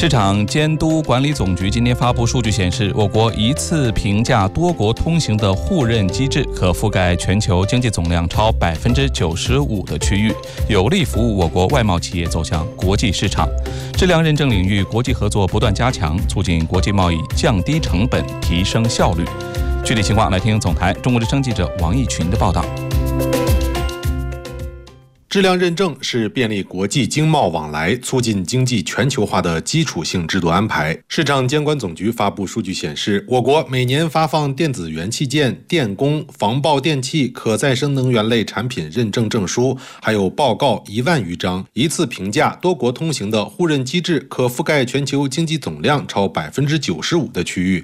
市场监督管理总局今天发布数据显示，我国一次评价多国通行的互认机制可覆盖全球经济总量超95%的区域，有力服务我国外贸企业走向国际市场。质量认证领域国际合作不断加强，促进国际贸易降低成本、提升效率。具体情况来听总台中国之声记者王毅群的报道。 质量认证是便利国际经贸往来、促进经济全球化的基础性制度安排。市场监管总局发布数据显示，我国每年发放电子元器件、电工、防爆电器、可再生能源类产品认证证书，还有报告1万余张。一次评价多国通行的互认机制可覆盖全球经济总量超95%的区域，